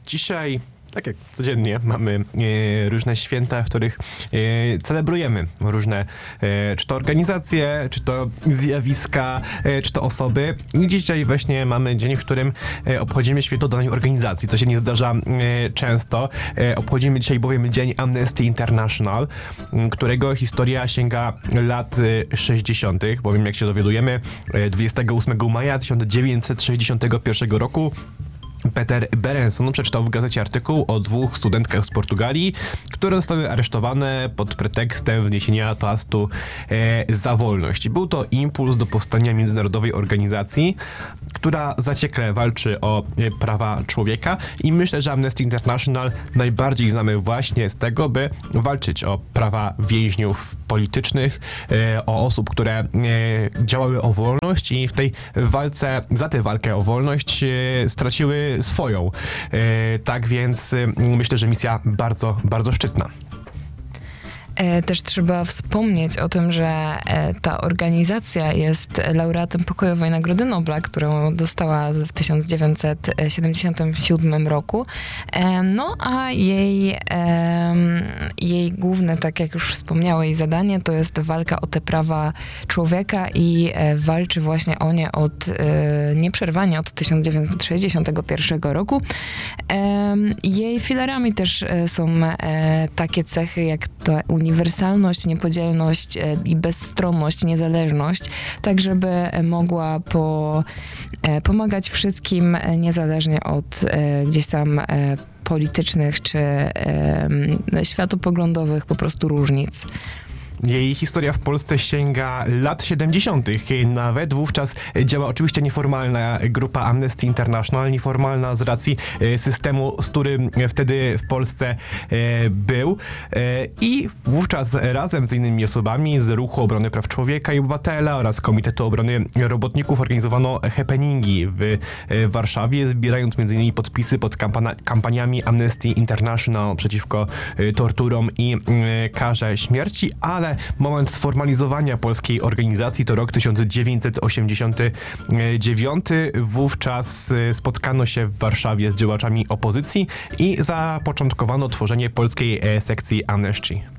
Dzisiaj, tak jak codziennie, mamy różne święta, w których celebrujemy różne, czy to organizacje, czy to zjawiska, czy to osoby. I dzisiaj właśnie mamy dzień, w którym obchodzimy święto danej organizacji. To się nie zdarza często. Obchodzimy dzisiaj bowiem Dzień Amnesty International, którego historia sięga lat 60., bowiem jak się dowiadujemy, 28 maja 1961 roku Peter Berenson przeczytał w gazecie artykuł o dwóch studentkach z Portugalii, które zostały aresztowane pod pretekstem wniesienia toastu za wolność. Był to impuls do powstania międzynarodowej organizacji, która zaciekle walczy o prawa człowieka i myślę, że Amnesty International najbardziej znamy właśnie z tego, by walczyć o prawa więźniów politycznych, o osób, które działały o wolność i w tej walce, za tę walkę o wolność straciły swoją. Tak więc myślę, że misja bardzo, bardzo szczytna. Też trzeba wspomnieć o tym, że ta organizacja jest laureatem Pokojowej Nagrody Nobla, którą dostała w 1977 roku. No a jej główne, tak jak już wspomniałeś, zadanie to jest walka o te prawa człowieka i walczy właśnie o nie nieprzerwanie od 1961 roku. Jej filarami też są takie cechy jak ta uniwersalność, niepodzielność i bezstronność, niezależność, tak żeby mogła pomagać wszystkim niezależnie od gdzieś tam politycznych czy światopoglądowych po prostu różnic. Jej historia w Polsce sięga lat 70. Nawet wówczas działa oczywiście nieformalna grupa Amnesty International, nieformalna z racji systemu, z którym wtedy w Polsce był. I wówczas razem z innymi osobami z Ruchu Obrony Praw Człowieka i Obywatela oraz Komitetu Obrony Robotników organizowano happeningi w Warszawie, zbierając m.in. podpisy pod kampaniami Amnesty International przeciwko torturom i karze śmierci, ale moment sformalizowania polskiej organizacji to rok 1989. Wówczas spotkano się w Warszawie z działaczami opozycji i zapoczątkowano tworzenie polskiej sekcji Amnesty.